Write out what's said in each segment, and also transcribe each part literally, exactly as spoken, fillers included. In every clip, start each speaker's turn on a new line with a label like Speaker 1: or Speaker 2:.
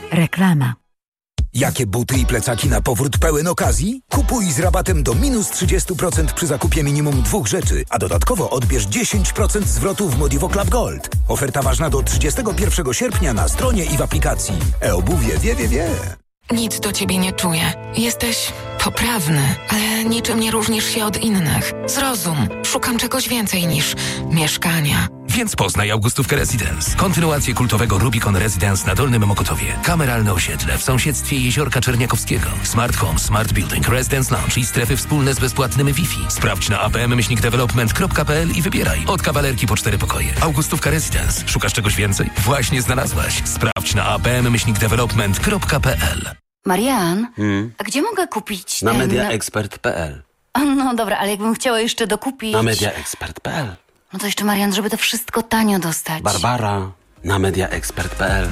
Speaker 1: Reklama.
Speaker 2: Jakie buty i plecaki na powrót pełen okazji? Kupuj z rabatem do minus trzydzieści procent przy zakupie minimum dwóch rzeczy, a dodatkowo odbierz dziesięć procent zwrotu w Modivo Club Gold. Oferta ważna do trzydziestego pierwszego sierpnia na stronie i w aplikacji. E-obuwie wie, wie, wie.
Speaker 3: Nic do ciebie nie czuję. Jesteś poprawny, ale niczym nie różnisz się od innych. Zrozum, szukam czegoś więcej niż mieszkania.
Speaker 4: Więc poznaj Augustówkę Residence. Kontynuację kultowego Rubicon Residence na Dolnym Mokotowie. Kameralne osiedle w sąsiedztwie Jeziorka Czerniakowskiego. Smart Home, Smart Building, Residence Lounge i strefy wspólne z bezpłatnym Wi-Fi. Sprawdź na a p m myślnik development kropka p l i wybieraj. Od kawalerki po cztery pokoje. Augustówka Residence. Szukasz czegoś więcej? Właśnie znalazłaś. Sprawdź na a p m myślnik development kropka p l.
Speaker 5: Marian,
Speaker 6: Hmm?
Speaker 5: a gdzie mogę kupić
Speaker 6: Na
Speaker 5: ten...
Speaker 6: mediaexpert kropka p l.
Speaker 5: No dobra, ale jakbym chciała jeszcze dokupić...
Speaker 6: Na mediaexpert kropka p l.
Speaker 5: No to jeszcze, Marian, żeby to wszystko tanio dostać.
Speaker 6: Barbara, na mediaexpert kropka p l.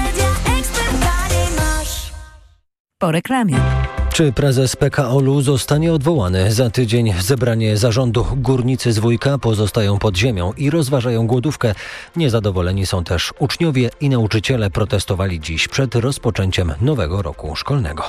Speaker 1: Po reklamie.
Speaker 7: Czy prezes P K O L u zostanie odwołany? Za tydzień zebranie zarządu. Górnicy z Wujka pozostają pod ziemią i rozważają głodówkę. Niezadowoleni są też uczniowie i nauczyciele. Protestowali dziś przed rozpoczęciem nowego roku szkolnego.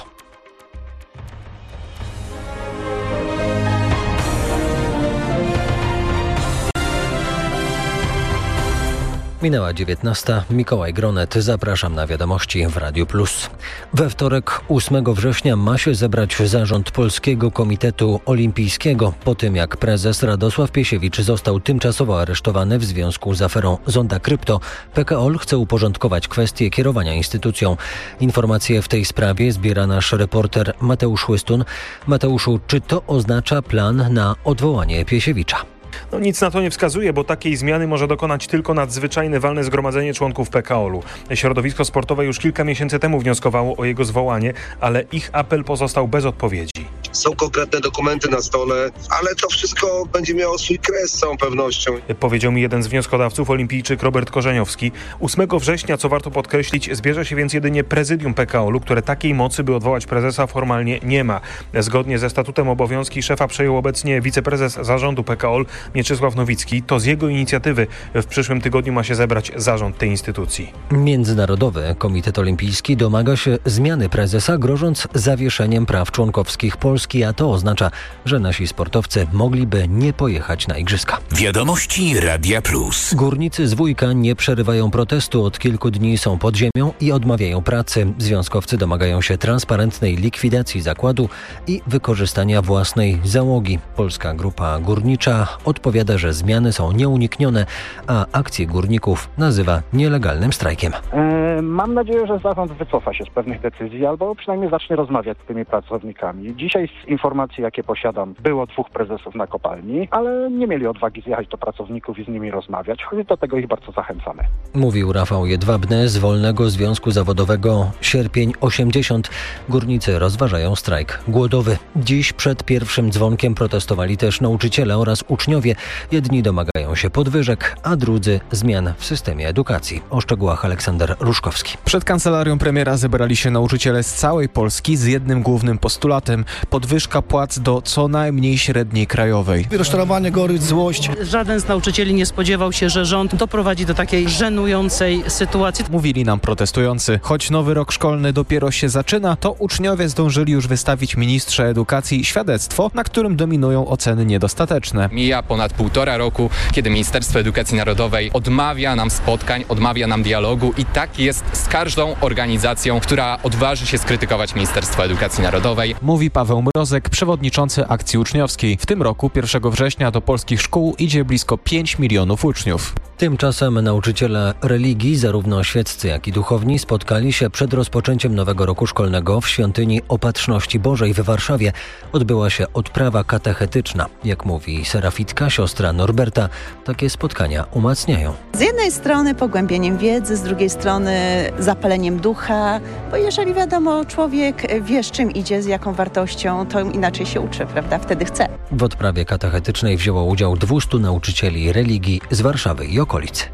Speaker 7: Minęła dziewiętnasta. Mikołaj Gronet. Zapraszam na wiadomości w Radiu Plus. We wtorek ósmego września ma się zebrać zarząd Polskiego Komitetu Olimpijskiego. Po tym jak prezes Radosław Piesiewicz został tymczasowo aresztowany w związku z aferą Zonda Krypto, P K O L chce uporządkować kwestię kierowania instytucją. Informacje w tej sprawie zbiera nasz reporter Mateusz Łystun. Mateuszu, czy to oznacza plan na odwołanie Piesiewicza?
Speaker 8: No nic na to nie wskazuje, bo takiej zmiany może dokonać tylko nadzwyczajne walne zgromadzenie członków P K O L u. Środowisko sportowe już kilka miesięcy temu wnioskowało o jego zwołanie, ale ich apel pozostał bez odpowiedzi.
Speaker 9: Są konkretne dokumenty na stole, ale to wszystko będzie miało swój kres z całą pewnością.
Speaker 8: Powiedział mi jeden z wnioskodawców, olimpijczyk Robert Korzeniowski. ósmego września, co warto podkreślić, zbierze się więc jedynie prezydium P K O L u, które takiej mocy, by odwołać prezesa, formalnie nie ma. Zgodnie ze statutem obowiązki szefa przejął obecnie wiceprezes zarządu P K O L Mieczysław Nowicki. To z jego inicjatywy w przyszłym tygodniu ma się zebrać zarząd tej instytucji.
Speaker 7: Międzynarodowy Komitet Olimpijski domaga się zmiany prezesa, grożąc zawieszeniem praw członkowskich Polski, a to oznacza, że nasi sportowcy mogliby nie pojechać na igrzyska.
Speaker 4: Wiadomości Radia Plus.
Speaker 7: Górnicy z Wujka nie przerywają protestu. Od kilku dni są pod ziemią i odmawiają pracy. Związkowcy domagają się transparentnej likwidacji zakładu i wykorzystania własnej załogi. Polska Grupa Górnicza odpowiada, że zmiany są nieuniknione, a akcję górników nazywa nielegalnym strajkiem.
Speaker 10: E, mam nadzieję, że zarząd wycofa się z pewnych decyzji albo przynajmniej zacznie rozmawiać z tymi pracownikami. Dzisiaj z informacji, jakie posiadam, było dwóch prezesów na kopalni, ale nie mieli odwagi zjechać do pracowników i z nimi rozmawiać. Choć do tego ich bardzo zachęcamy.
Speaker 7: Mówił Rafał Jedwabny z Wolnego Związku Zawodowego Sierpień osiemdziesiąt. Górnicy rozważają strajk głodowy. Dziś przed pierwszym dzwonkiem protestowali też nauczyciele oraz uczniowie. Jedni domagają się podwyżek, a drudzy zmian w systemie edukacji. O szczegółach Aleksander Ruszkowski.
Speaker 11: Przed kancelarią premiera zebrali się nauczyciele z całej Polski z jednym głównym postulatem: podwyżka płac do co najmniej średniej krajowej.
Speaker 12: Rozczarowanie, gorycz, złość.
Speaker 13: Żaden z nauczycieli nie spodziewał się, że rząd doprowadzi do takiej żenującej sytuacji.
Speaker 11: Mówili nam protestujący. Choć nowy rok szkolny dopiero się zaczyna, to uczniowie zdążyli już wystawić ministrze edukacji świadectwo, na którym dominują oceny niedostateczne.
Speaker 14: Mija ponad półtora roku, kiedy Ministerstwo Edukacji Narodowej odmawia nam spotkań, odmawia nam dialogu i tak jest z każdą organizacją, która odważy się skrytykować Ministerstwo Edukacji Narodowej.
Speaker 11: Mówi Paweł Mrozek, przewodniczący akcji uczniowskiej. W tym roku, pierwszego września, do polskich szkół idzie blisko pięć milionów uczniów.
Speaker 7: Tymczasem nauczyciele religii, zarówno świeccy, jak i duchowni, spotkali się przed rozpoczęciem nowego roku szkolnego w Świątyni Opatrzności Bożej w Warszawie. Odbyła się odprawa katechetyczna. Jak mówi serafitka, siostra Norberta, takie spotkania umacniają.
Speaker 15: Z jednej strony pogłębieniem wiedzy, z drugiej strony zapaleniem ducha, bo jeżeli wiadomo, człowiek wie, z czym idzie, z jaką wartością, to inaczej się uczy, prawda? Wtedy chce.
Speaker 7: W odprawie katechetycznej wzięło udział dwieście nauczycieli religii z Warszawy i okolic.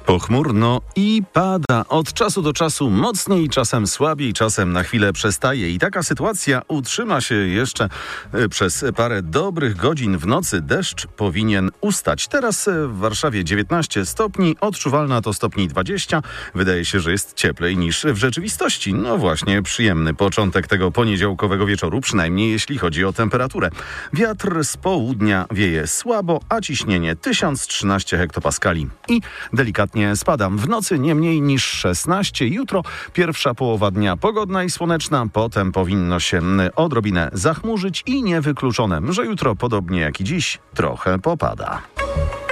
Speaker 12: Pochmurno i pada. Od czasu do czasu mocniej, czasem słabiej, czasem na chwilę przestaje. I taka sytuacja utrzyma się jeszcze przez parę dobrych godzin. W nocy deszcz powinien ustać. Teraz w Warszawie dziewiętnaście stopni, odczuwalna to stopni dwadzieścia. Wydaje się, że jest cieplej niż w rzeczywistości. No właśnie, przyjemny początek tego poniedziałkowego wieczoru, przynajmniej jeśli chodzi o temperaturę. Wiatr z południa wieje słabo, a ciśnienie tysiąc trzynaście hektopaskali. I delikatnie spadam. W nocy nie mniej niż szesnaście. Jutro pierwsza połowa dnia pogodna i słoneczna. Potem powinno się odrobinę zachmurzyć i niewykluczone, że jutro podobnie jak i dziś trochę popada.